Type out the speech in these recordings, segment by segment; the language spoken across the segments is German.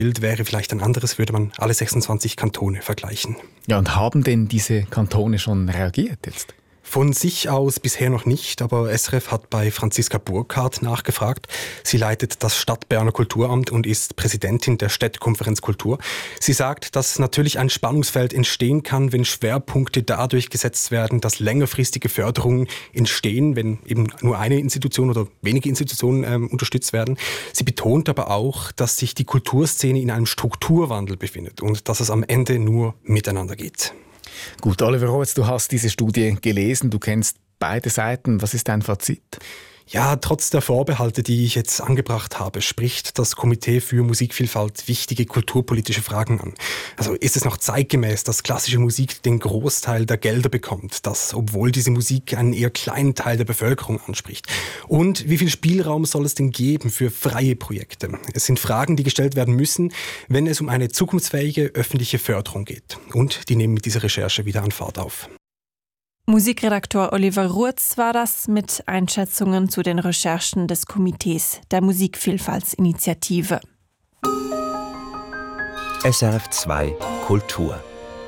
Bild wäre vielleicht ein anderes, würde man alle 26 Kantone vergleichen. Ja, und haben denn diese Kantone schon reagiert jetzt? Von sich aus bisher noch nicht, aber SRF hat bei Franziska Burkhardt nachgefragt. Sie leitet das Stadtberner Kulturamt und ist Präsidentin der Städtekonferenz Kultur. Sie sagt, dass natürlich ein Spannungsfeld entstehen kann, wenn Schwerpunkte dadurch gesetzt werden, dass längerfristige Förderungen entstehen, wenn eben nur eine Institution oder wenige Institutionen unterstützt werden. Sie betont aber auch, dass sich die Kulturszene in einem Strukturwandel befindet und dass es am Ende nur miteinander geht. Gut, Oliver Roetz, du hast diese Studie gelesen, du kennst beide Seiten. Was ist dein Fazit? Ja, trotz der Vorbehalte, die ich jetzt angebracht habe, spricht das Komitee für Musikvielfalt wichtige kulturpolitische Fragen an. Also ist es noch zeitgemäß, dass klassische Musik den Großteil der Gelder bekommt, dass, obwohl diese Musik einen eher kleinen Teil der Bevölkerung anspricht? Und wie viel Spielraum soll es denn geben für freie Projekte? Es sind Fragen, die gestellt werden müssen, wenn es um eine zukunftsfähige öffentliche Förderung geht. Und die nehmen mit dieser Recherche wieder an Fahrt auf. Musikredakteur Oliver Ruetz war das mit Einschätzungen zu den Recherchen des Komitees der Musikvielfaltsinitiative. SRF 2 Kultur.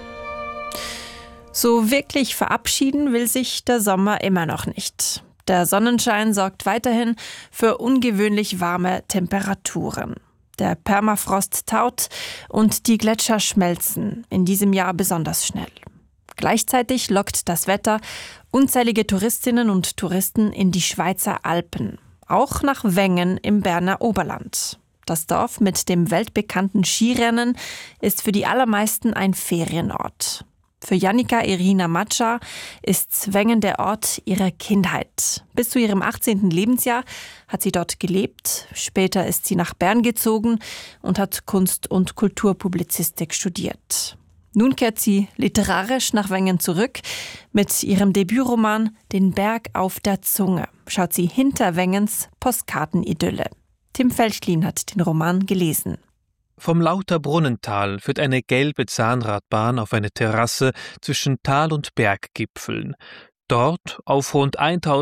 So wirklich verabschieden will sich der Sommer immer noch nicht. Der Sonnenschein sorgt weiterhin für ungewöhnlich warme Temperaturen. Der Permafrost taut und die Gletscher schmelzen, in diesem Jahr besonders schnell. Gleichzeitig lockt das Wetter unzählige Touristinnen und Touristen in die Schweizer Alpen, auch nach Wengen im Berner Oberland. Das Dorf mit dem weltbekannten Skirennen ist für die allermeisten ein Ferienort. Für Jannika Irina Matscha ist Wengen der Ort ihrer Kindheit. Bis zu ihrem 18. Lebensjahr hat sie dort gelebt. Später ist sie nach Bern gezogen und hat Kunst- und Kulturpublizistik studiert. Nun kehrt sie literarisch nach Wengen zurück. Mit ihrem Debütroman »Den Berg auf der Zunge« schaut sie hinter Wengens Postkartenidylle. Tim Felchlin hat den Roman gelesen. Vom Lauterbrunnental führt eine gelbe Zahnradbahn auf eine Terrasse zwischen Tal- und Berggipfeln. Dort, auf rund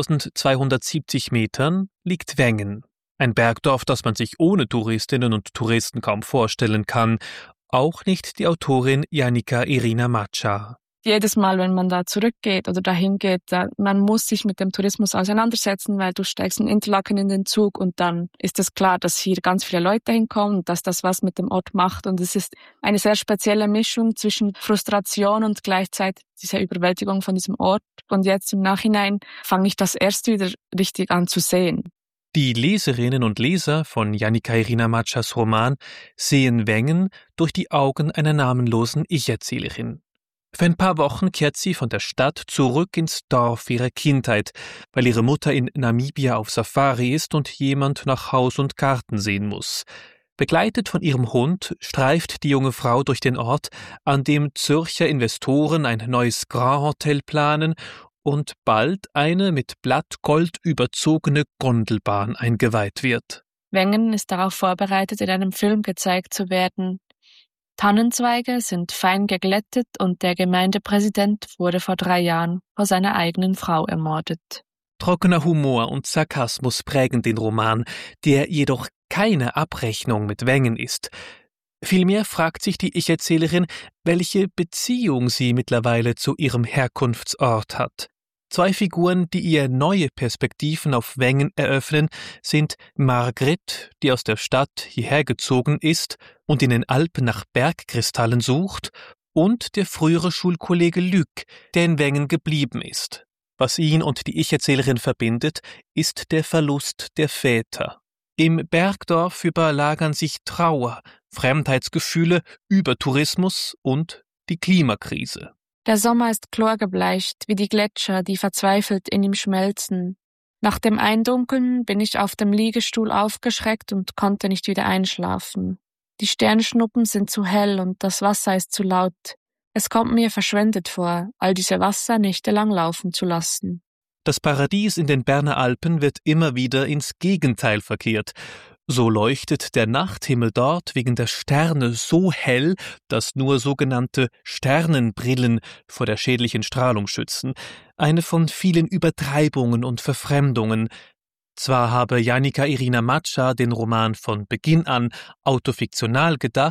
1270 Metern, liegt Wengen. Ein Bergdorf, das man sich ohne Touristinnen und Touristen kaum vorstellen kann. Auch nicht die Autorin Jannika Irina Matscha. Jedes Mal, wenn man da zurückgeht oder dahin geht, man muss sich mit dem Tourismus auseinandersetzen, weil du steigst in Interlaken in den Zug und dann ist es klar, dass hier ganz viele Leute hinkommen und dass das was mit dem Ort macht. Und es ist eine sehr spezielle Mischung zwischen Frustration und gleichzeitig dieser Überwältigung von diesem Ort. Und jetzt im Nachhinein fange ich das erst wieder richtig an zu sehen. Die Leserinnen und Leser von Jannika Irina Matschas Roman sehen Wengen durch die Augen einer namenlosen Ich-Erzählerin. Für ein paar Wochen kehrt sie von der Stadt zurück ins Dorf ihrer Kindheit, weil ihre Mutter in Namibia auf Safari ist und jemand nach Haus und Garten sehen muss. Begleitet von ihrem Hund streift die junge Frau durch den Ort, an dem Zürcher Investoren ein neues Grand Hotel planen und bald eine mit Blattgold überzogene Gondelbahn eingeweiht wird. Wengen ist darauf vorbereitet, in einem Film gezeigt zu werden. Tannenzweige sind fein geglättet und der Gemeindepräsident wurde vor 3 Jahren vor seiner eigenen Frau ermordet. Trockener Humor und Sarkasmus prägen den Roman, der jedoch keine Abrechnung mit Wengen ist. Vielmehr fragt sich die Ich-Erzählerin, welche Beziehung sie mittlerweile zu ihrem Herkunftsort hat. 2 Figuren, die ihr neue Perspektiven auf Wengen eröffnen, sind Margrit, die aus der Stadt hierher gezogen ist und in den Alpen nach Bergkristallen sucht, und der frühere Schulkollege Luc, der in Wengen geblieben ist. Was ihn und die Ich-Erzählerin verbindet, ist der Verlust der Väter. Im Bergdorf überlagern sich Trauer, Fremdheitsgefühle, Übertourismus und die Klimakrise. Der Sommer ist chlorgebleicht, wie die Gletscher, die verzweifelt in ihm schmelzen. Nach dem Eindunkeln bin ich auf dem Liegestuhl aufgeschreckt und konnte nicht wieder einschlafen. Die Sternschnuppen sind zu hell und das Wasser ist zu laut. Es kommt mir verschwendet vor, all diese Wasser nächtelang laufen zu lassen. Das Paradies in den Berner Alpen wird immer wieder ins Gegenteil verkehrt. So leuchtet der Nachthimmel dort wegen der Sterne so hell, dass nur sogenannte Sternenbrillen vor der schädlichen Strahlung schützen. Eine von vielen Übertreibungen und Verfremdungen. Zwar habe Janika Irina Matscha den Roman von Beginn an autofiktional gedacht,